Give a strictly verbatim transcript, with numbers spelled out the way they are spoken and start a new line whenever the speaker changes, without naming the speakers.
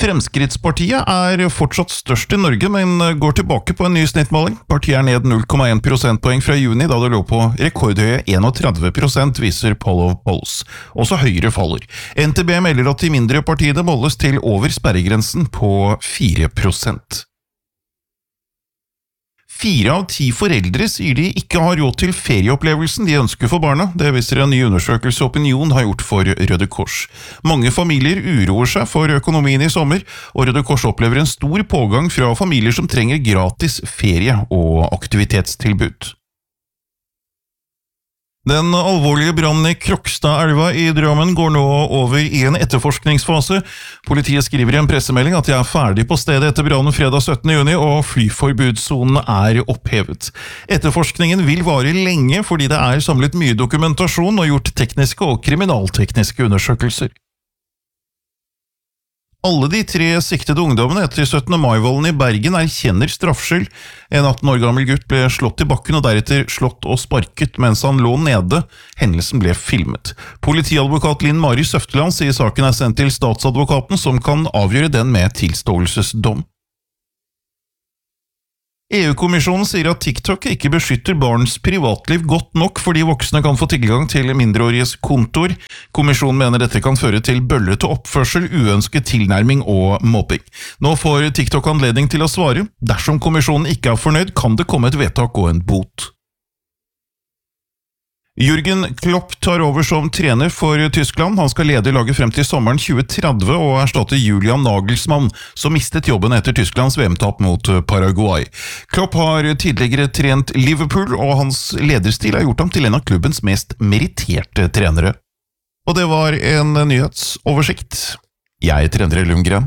Fremskrittspartiet er fortsatt størst i Norge, men går tilbake på en ny snittmåling. Partiet er ned null komma en prosentpoeng fra juni, da det lå på rekordhøye trettien prosent, viser Poll of Polls. Også Høyre faller. N T B melder at de mindre partiene måles til over sperregrensen på fire prosent. Fire av ti foreldre sier de ikke har råd til ferieopplevelsen de ønsker for barna. Det viser en ny undersøkelse Opinion har gjort for Røde Kors. Mange familier uroer seg for økonomien i sommer, og Røde Kors opplever en stor pågang fra familier som trenger gratis ferie og aktivitetstilbud. Den alvorlige brannen i Krokstadelva i Drammen går nå over i en etterforskningsfase. Politiet skriver i en pressemelding at de er ferdig på stedet etter brannen fredag syttende juni, og flyforbudssonen er opphevet. Etterforskningen vil vare lenge fordi det er samlet mye dokumentasjon og gjort tekniske og kriminaltekniske undersøkelser. Alle de tre siktede ungdommene etter syttende mai-volden i Bergen erkjenner straffskyld. En atten år gammel gutt ble slått i bakken og deretter slått og sparket mens han lå nede. Hendelsen ble filmet. Politiadvokat Linn Mari Søfteland sier saken er sendt til statsadvokaten, som kan avgjøre den med tilståelsesdom. E U-kommisjonen sier at TikTok ikke beskytter barns privatliv godt nok fordi voksne kan få tilgang til mindreåriges kontor. Kommisjonen mener dette kan føre til bøllete oppførsel, uønsket tilnærming og mobbing. Nå får TikTok anledning til å svare. Dersom kommisjonen ikke er fornøyd, kan det komme et vedtak og en bot. Jürgen Klopp tar over som trener for Tyskland. Han skal lede laget frem til sommeren tjue tretti og erstatte Julian Nagelsmann, som mistet jobben etter Tysklands V M-tap mot Paraguay. Klopp har tidligere trent Liverpool, og hans lederstil har gjort ham til en av klubbens mest meritterte trenere. Og det var en nyhetsoversikt. Jeg heter Endre Lundgren.